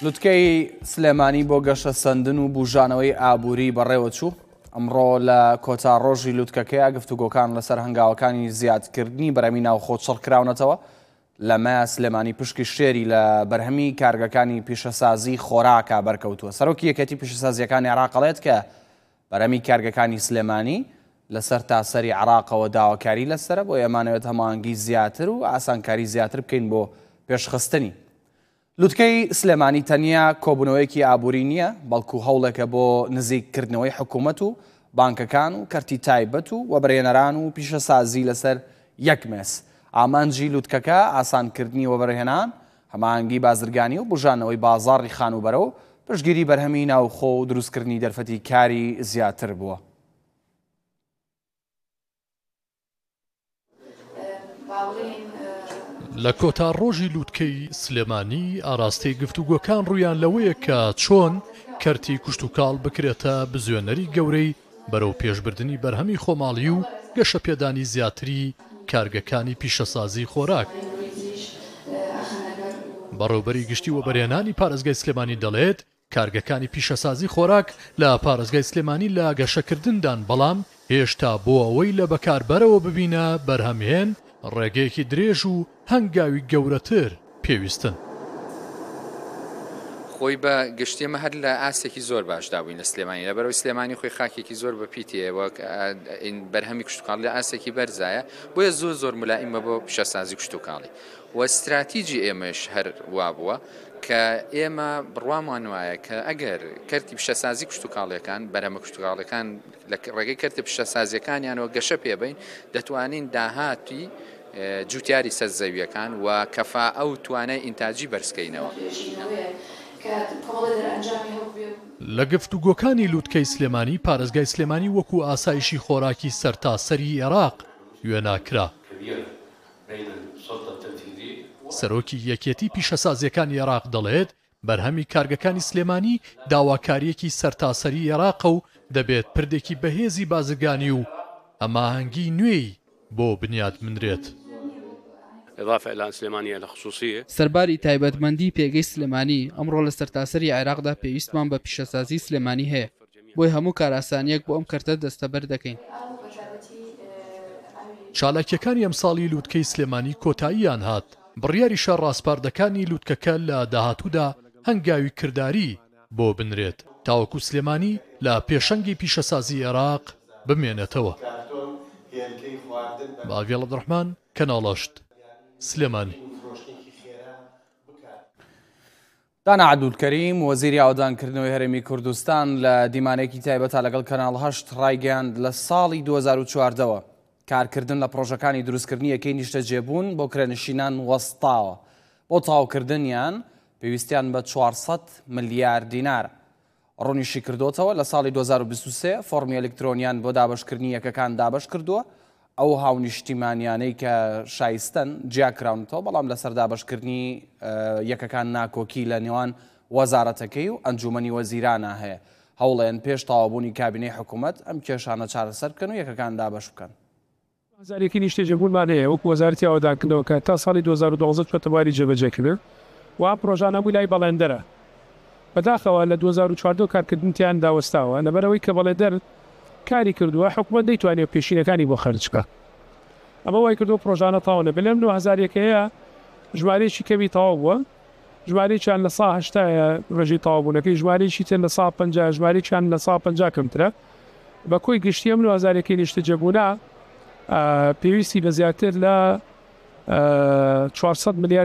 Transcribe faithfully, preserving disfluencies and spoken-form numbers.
لوتکەی سلێمانی بۆ گەشە سەندن و بوژانەوەی ئابووری بەڕێوە چوو. ئەمڕۆ لە کۆتا ڕۆژی لوتکەکەیە گفتوگۆکان لەسەر هەنگاوەکانی زیادکردنی بەرهەمی ناوخۆ چڕکراونەتەوە. لە مایە سلێمانی پشکی شێری لە بەرهەمی کارگەکانی پیشەسازی خۆراکە بەرکەوتووە. سەرۆکی یەکێتی پیشەسازیەکانی عێراق دەڵێت کە بەرهەمی کارگەکانی سلێمانی لەسەر تاسەری عێراقەوە داواکاری لەسەرە، بۆ ئێمانەوێت هەماهەنگی زیاتر و ئاسانکاری زیاتر بکەین بۆ پێشخستنی. لوتکەی سلێمانی تەنیا کۆبوونەوەیەکی ئابووری نییە، بەڵکو هەوڵێکە بۆ نزیککردنەوەی حکوومەت و بانکەکان و کەرتی تایبەت و وەبرهێنەران و پیشەسازی لەسەر یەک مێز. ئامانجی لوتکەکە ئاسانکردنی وەبرهێنان، هەماهەنگی بازرگانی و بژانەوەی بازاڕی خانوبەرە و پشتگیری بەرهەمی ناوخۆ و دروستکردنی دەرفەتی کاری زیاتر بووە. لە کۆتا ڕۆژی لوتکەی سلێمانی ئاراستەی گفتوگۆکان ڕوویان لەوەیە کە چۆن کەرتی کوشت و کاڵ بکرێتە بزوێنەری گەورەی بەرەو پێشبردننی بەرهەمی خۆماڵی و گەشە پێدانی زیاتری کارگەکانی پیشەسازی خۆراک. بەڕێوەبەری گشتی وەبەرهێنانی پارێزگای سلێمانی دەڵێت کارگەکانی پیشەسازی خۆراک لە پارێزگای سلێمانی لە گەشەکردندان، بەڵام هێشتا بۆ ئەوەی لە بەکاربەرەوە ببینە بەرهەمهێن ڕێگەیەکی درێژ و هەنگاوی گەورەتر پێویستن. خۆی بە گشتێمە هەر لە ئاسێکی زۆر باشدا بووین لە سلێمانی، لەبەرەوەی سلێمانی خۆی خاکێکی زۆر بەپیتەیە، وەک بەرهەمی کوشتوکاڵ لە ئاسێکی بەرزایە، بۆیە زۆر زۆر ملائیمە بۆ پیشەسازی کوشتوکاڵی. و استراتیجی ئێمەش هەر وا بووە کە ئێمە بڕوامان وایە کە ئەگەر کەرتی پیشەسازی کوشتوکاڵیەکان بەرهەمە کوشتوکاڵەکان لە ڕێگەی کەرتی پیشەسازیەکانیانەوە گەشە پێبین، دەتوانین داهاتی جوتیاری سەرزەویەکان و کەفا ئەو توانای ئینتاجی بەرزکەینەوە. لە گفتوگۆکانی لوتکەی سلێمانی پارێزگای سلێمانی وەکو ئاسایشی خۆراکی سەرتاسەری عێراق وێناکرا. سەرۆکی یەکێتی پیشەسازیەکانی عێراق دەڵێت بەرهەمی کارگەکانی سلێمانی داواکاریەکی سەرتاسەری عێراقە و دەبێت پردێکی بەهێزی بازرگانی و هەماهەنگی نوێی بۆ بنیاد منرێت. سەرباری تایبەتمەندی پێگەی سلێمانی ئەمڕۆ لە سەرتاسەری عێراقدا پێویستمان بە پیشەسازی سلێمانی هەیە، بۆی هەموو کاراسانیەک بۆ ئەم کەرتە دەستەبەر دەکەین. چالاکیەکانی ئەمساڵی لوتکەی سلێمانی کۆتاییان هات. بڕیاری شەڕ ڕاستپاردەکانی لوتکەکە لە داهاتوودا هەنگاوی کردداری بۆ بنرێت تاوەکو سلێمانی لە پێشەنگی پیشەسازی عێراق بمێنێتەوە. باڤێڵ عەبدوڕەحمان، کەناڵەشت، سلێمانی. دانا عەبدولکەریم وەزیری ئاودانکردنەوەی هەرێمی کوردستان لە دیمانێکی تایبەتە لەگەڵ کەناڵ هەشت ڕایگەیاند لە ساڵی دوو هەزار و چواردەوە کارکردن لە پرۆژەکانی دروستکردنی یەکەی نیشتەجێبوون بۆ کرێنشینان وەستاوە. بۆ تاوکردنیان پێویستیان بە چوارسەد ملیار دینار ڕوونیشی کردوتەوە. لە ساڵی دوو هەزار و بیست و سێ فۆرمی ئەلکترۆنیان بۆ دابەشکردنی یەکەکان دابەش کردووە. ئەو هاونیشتیمانیانەی کە شایستن جیاکراونەوە، بەڵام لەسەر دابەشکردنی یەکەکان ناکۆکی لە نێوان وەزارەتەکەی و ئەنجومەنی وەزیرانە هەیە. هەوڵێن پێش تەواوبوونی کابینەی حکوومەت ئەم کێشانە چارەسەر بکەن و یەکەکان دابەش بکەن. هەزارێکی نیشتەجێبوونمان هەیە وەکو وەزارەتی ئاودانکردنەوە کە تا ساڵی دوو هەزار و دوازدە چوەتە بواری جێبەجێکردن و پرۆژانە بووی لای بەڵێندەرە. بەداخەوە لە دوو هەزار و چواردە کارکردنیان داوەستاوە، لەبەرەوەی کە بەڵێندەر کاری کردووە حکوومەت دەیتوانێت پێشینەکانی بۆ خەرج بکات. ئەمە وای کردو پرۆژانە تاوە نەبێت. لەم دوو هەزارێکەیە ژمارەیەکی کەمی تەواو بووە، ژمارەیەکیان لە سا هەشتایە ڕێژەی تەواوبوونەکەی، ژمارەیەکی تر لە سا پەنجا، ژمارەیەکیان لە سا پەنجا کەمترە. بە کۆی گشتی ئەم دوو هەزارێکی نیشتەجێبوونە پێویستی بە زیاتر لە چوارسەد ملیار